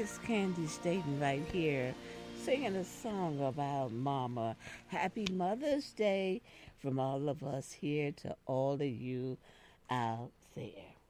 it's Candy Staten right here, singing a song about Mama. Happy Mother's Day from all of us here to all of you out there.